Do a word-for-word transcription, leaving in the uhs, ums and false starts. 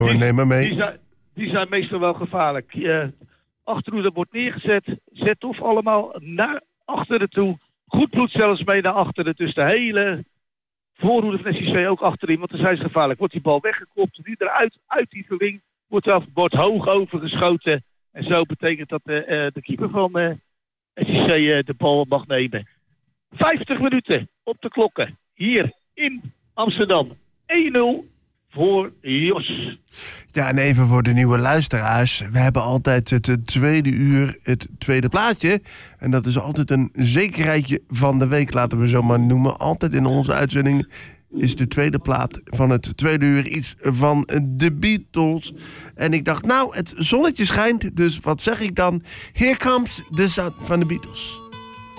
Die, neem maar mee. Die zijn, die zijn meestal wel gevaarlijk. Uh, achterhoede wordt neergezet. Zet of allemaal naar achteren toe. Goed bloed zelfs mee naar achteren. Dus de hele voorhoede van S C C ook achterin. Want dan zijn ze gevaarlijk. Wordt die bal weggekopt. Die eruit, uit die verling. Wordt, er, wordt hoog overgeschoten. En zo betekent dat uh, de keeper van uh, S C C uh, de bal mag nemen. vijftig minuten op de klokken. Hier in Amsterdam. één nul voor Jos. Ja, en even voor de nieuwe luisteraars. We hebben altijd het, het tweede uur, het tweede plaatje. En dat is altijd een zekerheidje van de week, laten we zo maar noemen. Altijd in onze uitzending is de tweede plaat van het tweede uur iets van de Beatles. En ik dacht, nou, het zonnetje schijnt, dus wat zeg ik dan? Here comes the sun van de Beatles.